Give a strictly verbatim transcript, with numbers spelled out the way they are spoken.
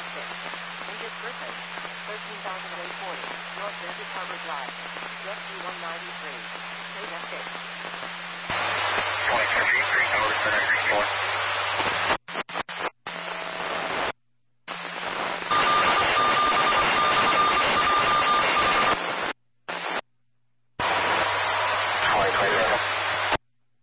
six. Ingrid Griffin, thirteen thousand eight hundred forty, North Desert Harbor Drive, Jet G one ninety-three, Data six.